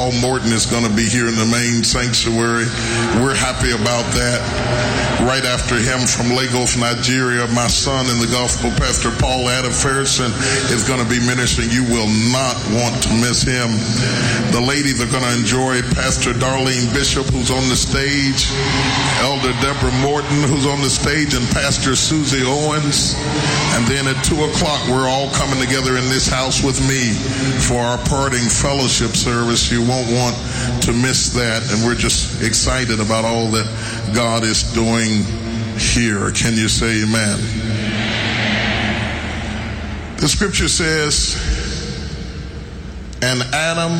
Paul Morton is going to be here in the main sanctuary. We're happy about that. Right after him from Lagos, Nigeria, my son in the gospel, Pastor Paul Adam Ferguson, is going to be ministering. You will not want to miss him. The ladies are going to enjoy Pastor Darlene Bishop, who's on the stage, Elder Deborah Morton, who's on the stage, and Pastor Susie Owens. And then at 2 o'clock, we're all coming together in this house with me for our parting fellowship service. You won't want to miss that. And we're just excited about all that God is doing here. Can you say amen? The scripture says, and Adam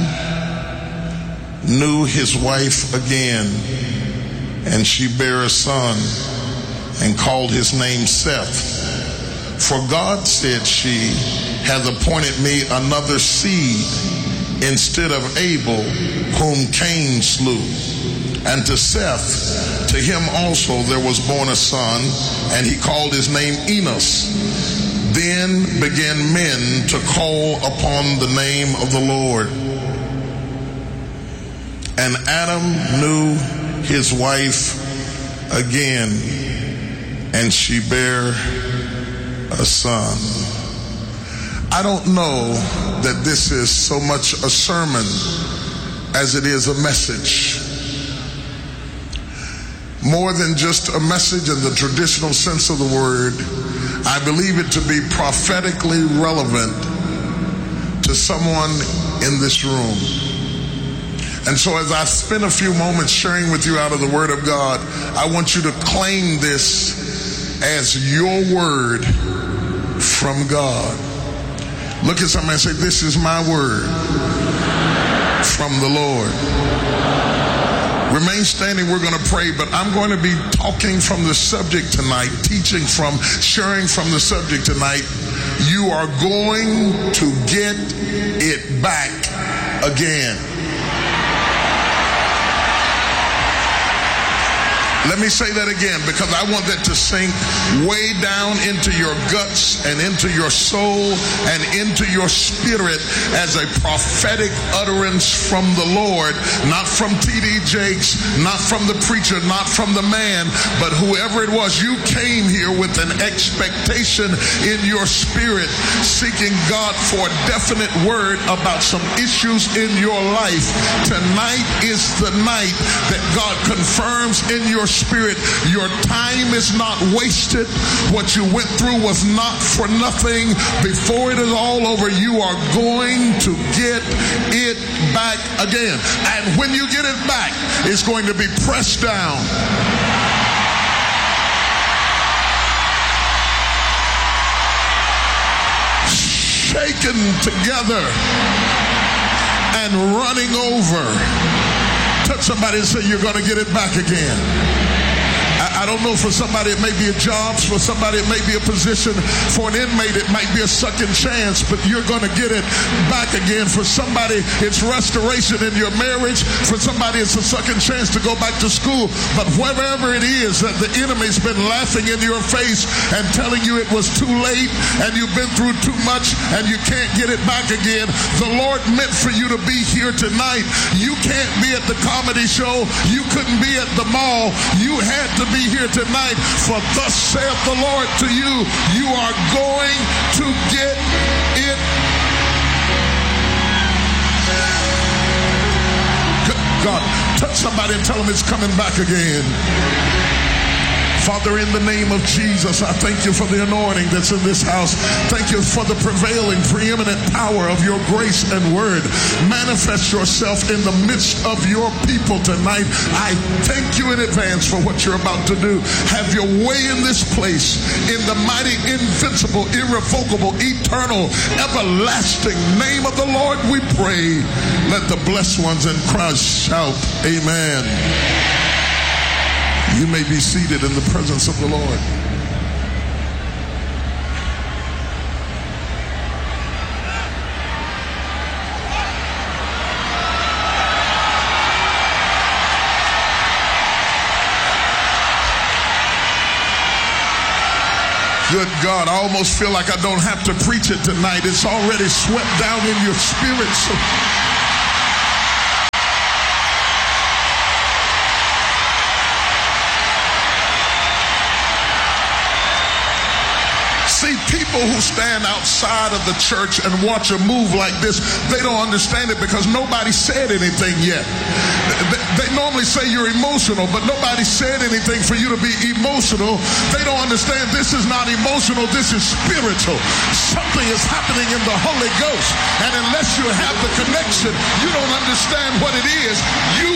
knew his wife again, and she bare a son, and called his name Seth. For God, said she, hath appointed me another seed instead of Abel, whom Cain slew. And to Seth, to him also there was born a son, and he called his name Enos. Then began men to call upon the name of the Lord. And Adam knew his wife again, and she bare a son. I don't know that this is so much a sermon as it is a message. More than just a message in the traditional sense of the word, I believe it to be prophetically relevant to someone in this room. And so as I spend a few moments sharing with you out of the Word of God, I want you to claim this as your word from God. Look at somebody and say, this is my word from the Lord. Remain standing, we're going to pray, but I'm going to be talking from the subject tonight, teaching from, sharing from the subject tonight. You are going to get it back again. Let me say that again, because I want that to sink way down into your guts and into your soul and into your spirit as a prophetic utterance from the Lord, not from T.D. Jakes, not from the preacher, not from the man, but whoever it was. You came here with an expectation in your spirit, seeking God for a definite word about some issues in your life. Tonight is the night that God confirms in your spirit, your time is not wasted. What you went through was not for nothing. Before it is all over, you are going to get it back again. And when you get it back, it's going to be pressed down, shaken together, and running over. Touch somebody and say, you're going to get it back again. I don't know, for somebody it may be a job, for somebody it may be a position, for an inmate it might be a second chance, but you're going to get it back again. For somebody it's restoration in your marriage, for somebody it's a second chance to go back to school. But wherever it is that the enemy's been laughing in your face and telling you it was too late and you've been through too much and you can't get it back again, the Lord meant for you to be here tonight. You can't be at the comedy show, you couldn't be at the mall, you had to be here tonight, for thus saith the Lord to you, you are going to get it. God, touch somebody and tell them it's coming back again. Father, in the name of Jesus, I thank you for the anointing that's in this house. Thank you for the prevailing, preeminent power of your grace and word. Manifest yourself in the midst of your people tonight. I thank you in advance for what you're about to do. Have your way in this place. In the mighty, invincible, irrevocable, eternal, everlasting name of the Lord we pray. Let the blessed ones in Christ shout, amen. You may be seated in the presence of the Lord. Good God, I almost feel like I don't have to preach it tonight. It's already swept down in your spirit. So People who stand outside of the church and watch a move like this, they don't understand it because nobody said anything yet. They normally say you're emotional, but nobody said anything for you to be emotional. They don't understand this is not emotional, this is spiritual. Something is happening in the Holy Ghost. And unless you have the connection, you don't understand what it is. You